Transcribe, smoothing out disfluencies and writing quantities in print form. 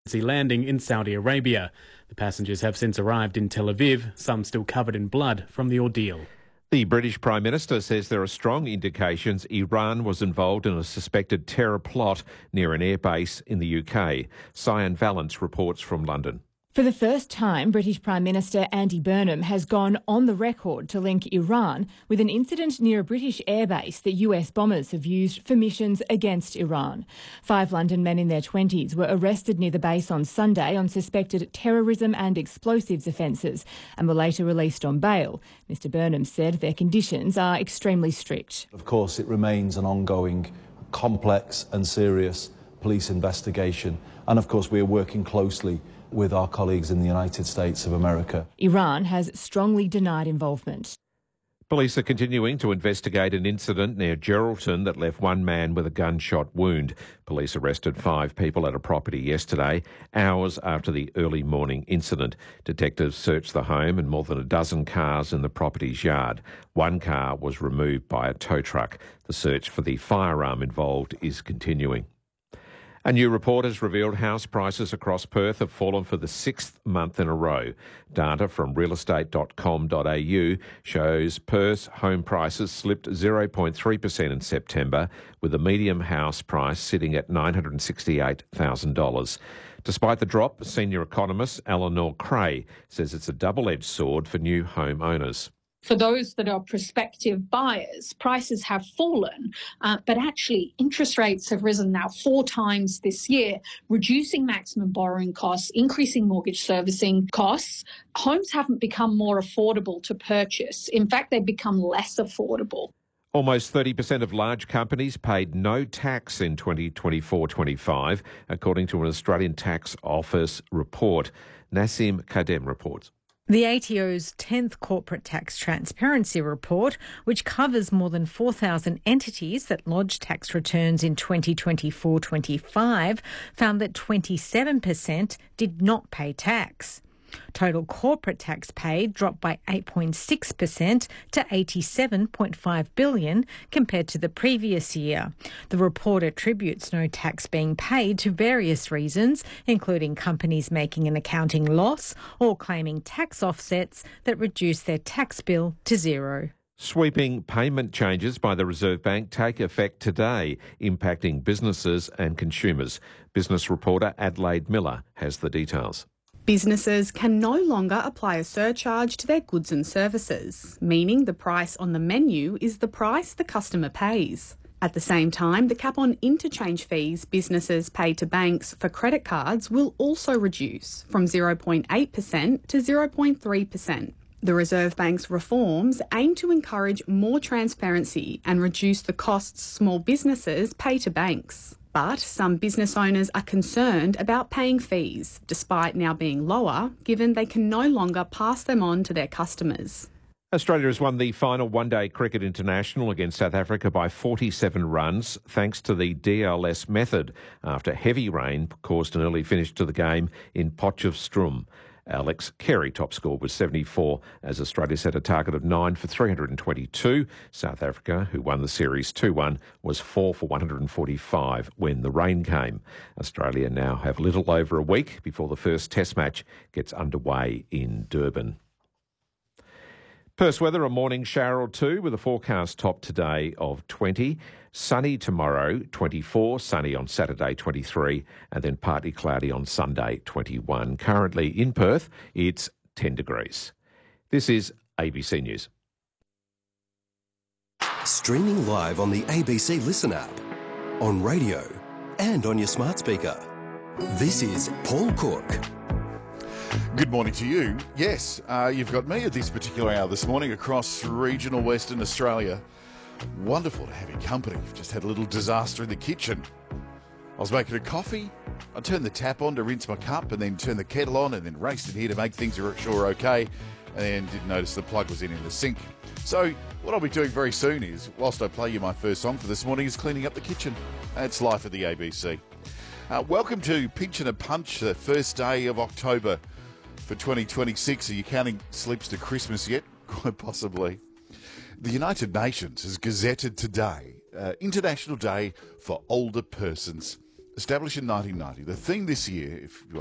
landing in Saudi Arabia. The passengers have since arrived in Tel Aviv, some still covered in blood from the ordeal. The British Prime Minister says there are strong indications Iran was involved in a suspected terror plot near an airbase in the UK. Cyan Valance reports from London. For the first time, British Prime Minister Andy Burnham has gone on the record to link Iran with an incident near a British airbase that US bombers have used for missions against Iran. 5 London men in their 20s were arrested near the base on Sunday on suspected terrorism and explosives offences and were later released on bail. Mr Burnham said their conditions are extremely strict. Of course, it remains an ongoing, complex and serious police investigation. And of course, we are working closely with our colleagues in the United States of America. Iran has strongly denied involvement. Police are continuing to investigate an incident near Geraldton that left one man with a gunshot wound. Police arrested 5 people at a property yesterday, hours after the early morning incident. Detectives searched the home and more than a dozen cars in the property's yard. One car was removed by a tow truck. The search for the firearm involved is continuing. A new report has revealed house prices across Perth have fallen for the 6th month in a row. Data from realestate.com.au shows Perth's home prices slipped 0.3% in September, with the median house price sitting at $968,000. Despite the drop, senior economist Eleanor Cray says it's a double-edged sword for new home owners. For those that are prospective buyers, prices have fallen, but actually interest rates have risen now 4 times this year, reducing maximum borrowing costs, increasing mortgage servicing costs. Homes haven't become more affordable to purchase. In fact, they've become less affordable. Almost 30% of large companies paid no tax in 2024-25, according to an Australian Tax Office report. Nassim Kadem reports. The ATO's 10th Corporate Tax Transparency Report, which covers more than 4,000 entities that lodged tax returns in 2024-25, found that 27% did not pay tax. Total corporate tax paid dropped by 8.6% to $87.5 billion compared to the previous year. The report attributes no tax being paid to various reasons, including companies making an accounting loss or claiming tax offsets that reduce their tax bill to zero. Sweeping payment changes by the Reserve Bank take effect today, impacting businesses and consumers. Business reporter Adelaide Miller has the details. Businesses can no longer apply a surcharge to their goods and services, meaning the price on the menu is the price the customer pays. At the same time, the cap on interchange fees businesses pay to banks for credit cards will also reduce from 0.8% to 0.3%. The Reserve Bank's reforms aim to encourage more transparency and reduce the costs small businesses pay to banks. But some business owners are concerned about paying fees, despite now being lower, given they can no longer pass them on to their customers. Australia has won the final one-day cricket international against South Africa by 47 runs, thanks to the DLS method, after heavy rain caused an early finish to the game in Potchefstroom. Alex Carey top score was 74 as Australia set a target of 9 for 322. South Africa, who won the series 2-1, was 4 for 145 when the rain came. Australia now have a little over a week before the first test match gets underway in Durban. Perth's weather, a morning shower or two with a forecast top today of 20. Sunny tomorrow, 24. Sunny on Saturday, 23. And then partly cloudy on Sunday, 21. Currently in Perth, it's 10 degrees. This is ABC News. Streaming live on the ABC Listen app, on radio and on your smart speaker. This is Paul Cook. Good morning to you. Yes, you've got me at this particular hour this morning across regional Western Australia. Wonderful to have your company. We've just had a little disaster in the kitchen. I was making a coffee. I turned the tap on to rinse my cup and then turned the kettle on and then raced in here to make things sure okay, and then didn't notice the plug was in the sink. So what I'll be doing very soon is, whilst I play you my first song for this morning, is cleaning up the kitchen. That's life at the ABC. Welcome to Pinch and a Punch, the first day of October for 2026. Are you counting sleeps to Christmas yet? Quite possibly. The United Nations has gazetted today International Day for Older Persons. established in 1990. The thing this year, if you want